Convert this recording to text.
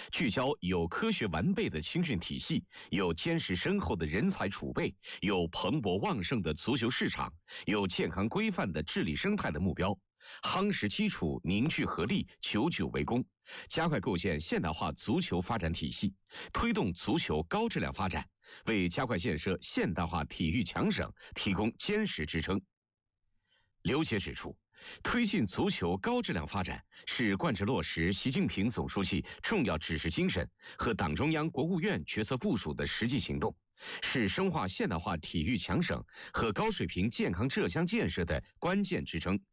聚焦有科学完备的青训体系，有坚实深厚的人才储备，有蓬勃旺盛的足球市场，有健康规范的治理生态的目标，夯实基础，凝聚合力，久久为功，加快构建现代化足球发展体系，推动足球高质量发展，为加快建设现代化体育强省提供坚实支撑。刘杰指出，推进足球高质量发展是贯彻落实习近平总书记重要指示精神和党中央、国务院决策部署的实际行动，是深化现代化体育强省和高水平健康浙江建设的关键支撑。